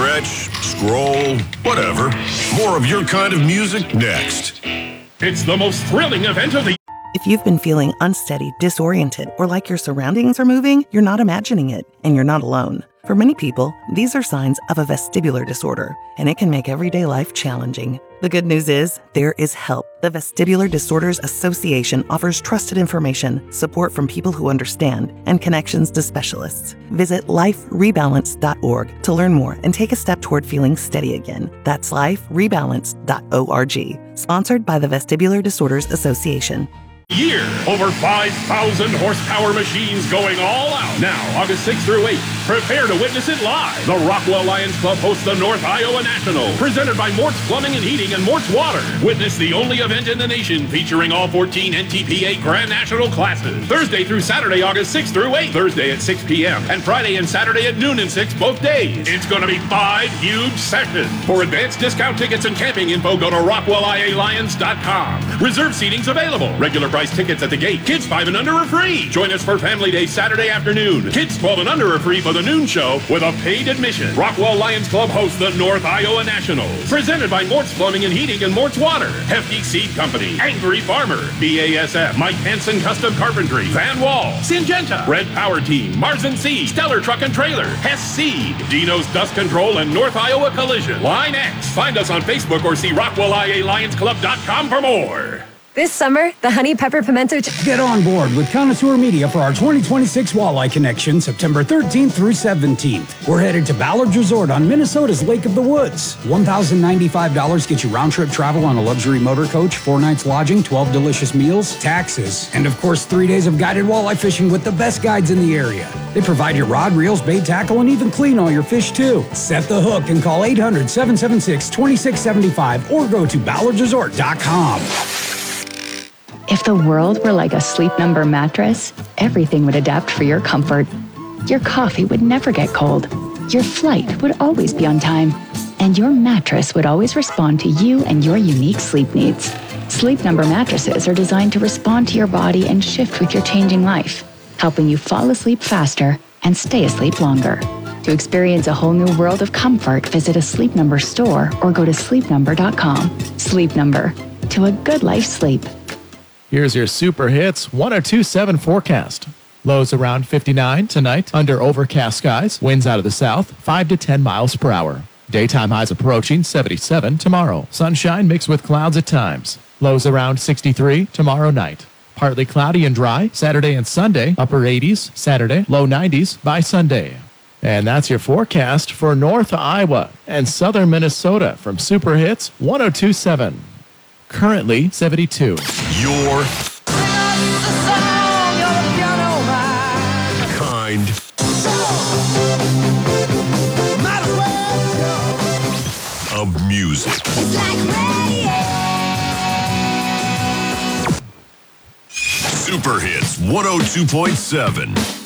stretch, scroll, whatever. More of your kind of music next. It's the most thrilling event of the... If you've been feeling unsteady, disoriented, or like your surroundings are moving, you're not imagining it, and you're not alone. For many people, these are signs of a vestibular disorder, and it can make everyday life challenging. The good news is, there is help. The Vestibular Disorders Association offers trusted information, support from people who understand, and connections to specialists. Visit liferebalance.org to learn more and take a step toward feeling steady again. That's liferebalance.org. Sponsored by the Vestibular Disorders Association. Year. Over 5,000 horsepower machines going all out. Now, August 6th through 8th. Prepare to witness it live. The Rockwell Lions Club hosts the North Iowa National, presented by Mort's Plumbing and Heating and Mort's Water. Witness the only event in the nation featuring all 14 NTPA Grand National classes. Thursday through Saturday, August 6th through 8th. Thursday at 6 p.m. and Friday and Saturday at noon and 6 both days. It's going to be 5 huge sessions. For advanced discount tickets and camping info, go to RockwellIALions.com. Reserve seating's available. Regular price tickets at the gate. Kids 5 and under are free. Join us for Family Day Saturday afternoon. Kids 12 and under are free for the noon show with a paid admission. Rockwell Lions Club hosts the North Iowa Nationals. Presented by Mort's Plumbing and Heating and Mort's Water. Hefty Seed Company. Angry Farmer. BASF. Mike Hansen Custom Carpentry. Van Wall. Syngenta. Red Power Team. Mars and Sea. Stellar Truck and Trailer. Hess Seed. Dino's Dust Control and North Iowa Collision. Line X. Find us on Facebook or see RockwellIALionsClub.com for more. This summer, the Honey Pepper Pimento... Get on board with Connoisseur Media for our 2026 Walleye Connection, September 13th through 17th. We're headed to Ballard's Resort on Minnesota's Lake of the Woods. $1,095 gets you round-trip travel on a luxury motor coach, 4 nights lodging, 12 delicious meals, taxes, and of course 3 days of guided walleye fishing with the best guides in the area. They provide your rod, reels, bait, tackle, and even clean all your fish too. Set the hook and call 800-776-2675 or go to ballardsresort.com. If the world were like a Sleep Number mattress, everything would adapt for your comfort. Your coffee would never get cold. Your flight would always be on time. And your mattress would always respond to you and your unique sleep needs. Sleep Number mattresses are designed to respond to your body and shift with your changing life, helping you fall asleep faster and stay asleep longer. To experience a whole new world of comfort, visit a Sleep Number store or go to sleepnumber.com. Sleep Number. To a good night's sleep. Here's your Super Hits 1027 forecast. Lows around 59 tonight, under overcast skies, winds out of the south, 5 to 10 miles per hour. Daytime highs approaching 77 tomorrow. Sunshine mixed with clouds at times. Lows around 63 tomorrow night. Partly cloudy and dry Saturday and Sunday, upper 80s Saturday, low 90s by Sunday. And that's your forecast for North Iowa and Southern Minnesota from Super Hits 1027. Currently 72. Your kind of music. Super Hits 102.7.